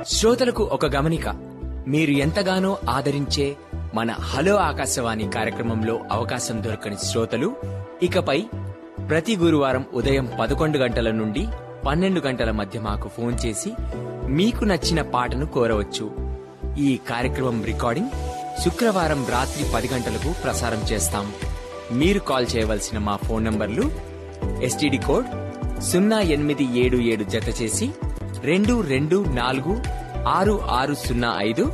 శ్రోతలకు ఒక గమనిక. మీరు ఎంతగానో ఆదరించే మన హలో ఆకాశవాణి కార్యక్రమంలో అవకాశం దొరకని శ్రోతలు ఇకపై ప్రతి గురువారం ఉదయం 11 గంటల నుండి 12 గంటల మధ్య మాకు ఫోన్ చేసి మీకు నచ్చిన పాటను కోరవచ్చు. ఈ కార్యక్రమం రికార్డింగ్ శుక్రవారం రాత్రి 10 గంటలకు ప్రసారం చేస్తాం. మీరు కాల్ చేయవలసిన మా ఫోన్ నంబర్లు STD కోడ్ 0877 జత చేసి 224665